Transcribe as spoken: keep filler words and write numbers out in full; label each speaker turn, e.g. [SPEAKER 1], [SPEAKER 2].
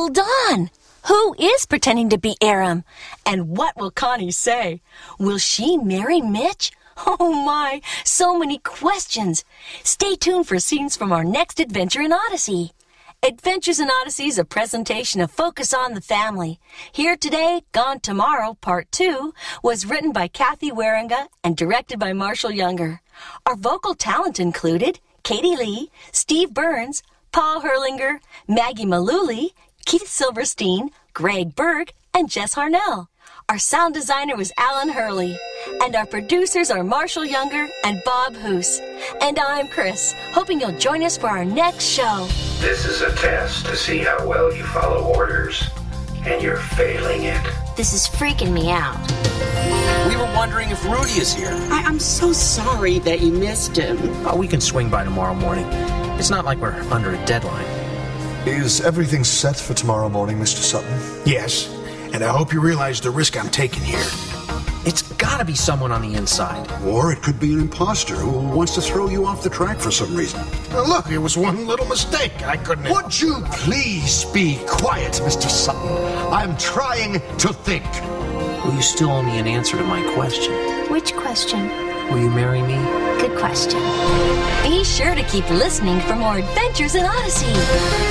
[SPEAKER 1] Hold on! Who is pretending to be Aram? And what will Connie say? Will she marry Mitch? Oh my, so many questions. Stay tuned for scenes from our next adventure in Odyssey. Adventures in Odyssey is a presentation of Focus on the Family. Here Today, Gone Tomorrow, Part two, was written by Kathy Waringa and directed by Marshall Younger. Our vocal talent included Katie Lee, Steve Burns, Paul Herlinger, Maggie Malooly, Keith Silverstein, Greg Berg, and Jess Harnell. Our sound designer was Alan Hurley, and our producers are Marshall Younger and Bob Hoos. And I'm Chris, hoping you'll join us for our next show.
[SPEAKER 2] This is a test to see how well you follow orders, and you're failing it.
[SPEAKER 1] This is freaking me out.
[SPEAKER 3] We were wondering if Rudy is here.
[SPEAKER 4] I- I'm so sorry that you missed him.
[SPEAKER 3] Oh, we can swing by tomorrow morning. It's not like we're under a deadline.
[SPEAKER 5] Is everything set for tomorrow morning, Mister Sutton?
[SPEAKER 6] Yes, and I hope you realize the risk I'm taking here.
[SPEAKER 3] It's gotta be someone on the inside.
[SPEAKER 7] Or it could be an imposter who wants to throw you off the track for some reason.
[SPEAKER 6] Now look, it was one little mistake. I couldn't...
[SPEAKER 5] Would you please be quiet, Mister Sutton? I'm trying to think.
[SPEAKER 3] Will you still owe me an answer to my question?
[SPEAKER 1] Which question?
[SPEAKER 3] Will you marry me?
[SPEAKER 1] Good question. Be sure to keep listening for more Adventures in Odyssey.